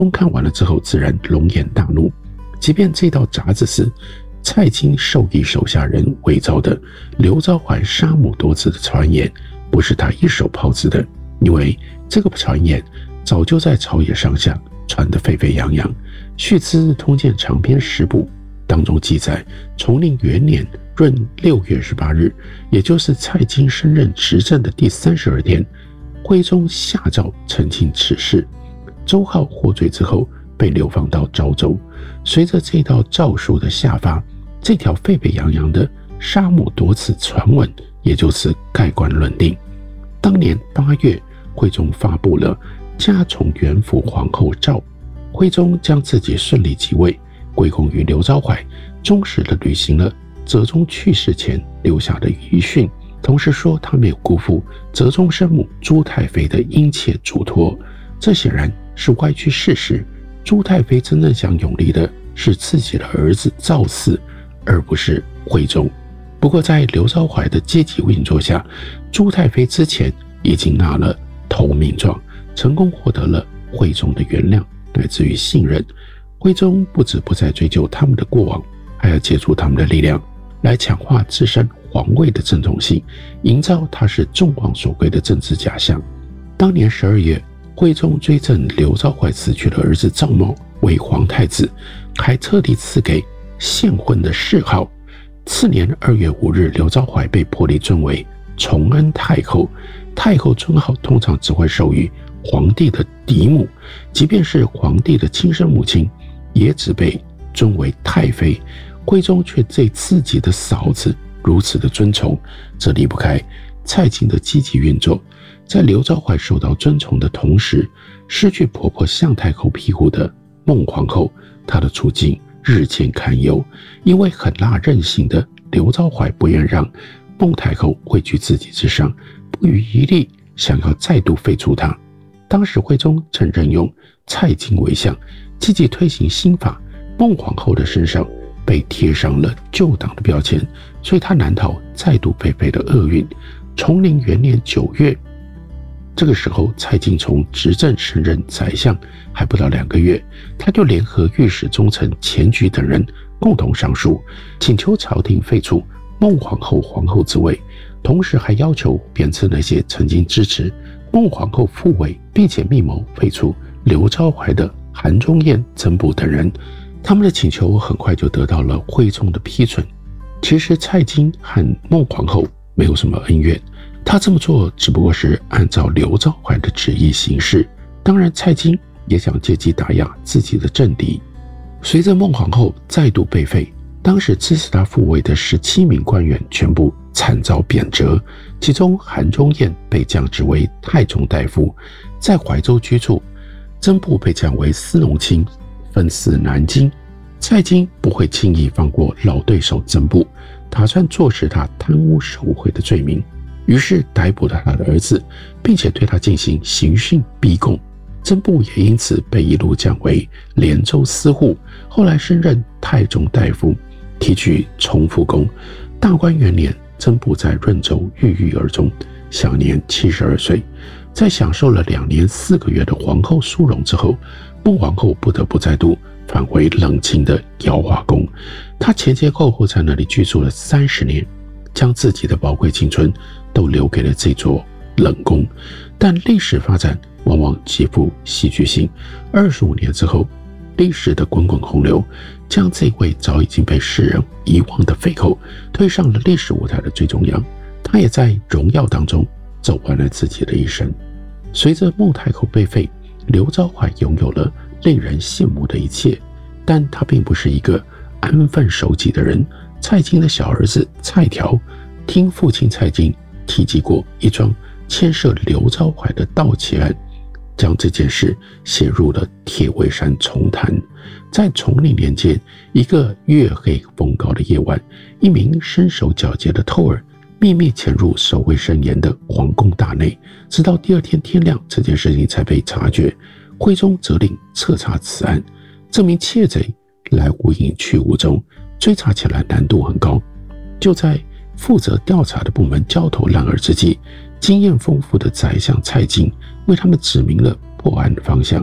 看完了之后自然龙颜大怒，即便这道札子是蔡京授意手下人伪造的刘昭怀杀母多次的传言，不是他一手炮制的，因为这个传言早就在朝野上下传得沸沸扬扬。《续资日通鉴长篇10部》当中记载，崇宁元年闰6月18日，也就是蔡京升任执政的第32天，徽宗下诏澄清此事。周浩获罪之后被流放到昭州，随着这道诏书的下发，这条沸沸扬扬的杀母多次传闻也就此盖棺论定。当年8月，徽宗发布了加宠元辅皇后诏，徽宗将自己顺利即位归功于刘昭怀，忠实地履行了哲宗去世前留下的遗训，同时说他没有辜负哲宗生母朱太妃的殷切嘱托。这显然是歪曲事实，朱太妃真正想拥立的是自己的儿子赵嗣，而不是徽宗。不过在刘昭怀的积极运作下，朱太妃之前已经拿了投名状，成功获得了徽宗的原谅乃至于信任。徽宗不止不再追究他们的过往，还要借助他们的力量来强化自身皇位的正统性，营造他是众望所归的政治假象。当年12月，徽宗追赠刘昭怀死去的儿子赵瑁为皇太子，还特地赐给献婚的谥号。次年2月5日，刘昭怀被破例尊为崇恩太后。太后尊号通常只会授予皇帝的嫡母，即便是皇帝的亲生母亲也只被尊为太妃。徽宗却对自己的嫂子如此的尊崇，这离不开蔡京的积极运作。在刘昭怀受到尊崇的同时，失去婆婆向太后庇护的孟皇后，她的处境日渐堪忧。因为狠辣任性的刘昭怀不愿让孟太后位居自己之上，不遗余力想要再度废除她。当时徽宗曾任用蔡京为相，积极推行新法，孟皇后的身上被贴上了旧党的标签，所以她难逃再度被废的厄运。崇宁元年9月，这个时候蔡京从执政升任宰相还不到2个月，他就联合御史中丞钱菊等人共同上书，请求朝廷废除孟皇后皇后之位，同时还要求贬斥那些曾经支持孟皇后复位并且密谋废除刘昭怀的韩忠彦、曾布等人。他们的请求很快就得到了徽宗的批准。其实蔡京和孟皇后没有什么恩怨，他这么做只不过是按照刘昭怀的旨意行事。当然蔡京也想借机打压自己的政敌。随着孟皇后再度被废，当时支持他复位的17名官员全部惨遭贬谪，其中韩忠彦被降职为太中大夫，在怀州居住。曾布被降为司农卿，分司南京。蔡京不会轻易放过老对手曾布，打算坐实他贪污受贿的罪名，于是逮捕了他的儿子，并且对他进行刑讯逼供。曾布也因此被一路降为连州司户，后来升任太中大夫，提举崇福宫。大观元年，曾布在润州郁郁而终，享年72岁。在享受了2年4个月的皇后殊荣之后，孟皇后不得不再度返回冷清的耀华宫。她前前后后在那里居住了30年，将自己的宝贵青春都留给了这座冷宫。但历史发展往往极富戏剧性，25年之后，历史的滚滚洪流将这位早已经被世人遗忘的废后推上了历史舞台的最中央。她也在荣耀当中走完了自己的一生。随着孟太后被废，刘昭怀拥有了令人羡慕的一切，但他并不是一个安分守己的人。蔡京的小儿子蔡条听父亲蔡京提及过一桩牵涉刘昭怀的盗窃案，将这件事写入了铁围山重谈。在崇宁年间，一个月黑风高的夜晚，一名身手矫捷的偷儿秘密潜入守卫森严的皇宫大内，直到第2天天亮，这件事情才被察觉。徽宗责令彻查此案，这名窃贼来无影去无踪，追查起来难度很高。就在负责调查的部门焦头烂额之际，经验丰富的宰相蔡京为他们指明了破案的方向。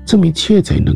这名窃贼能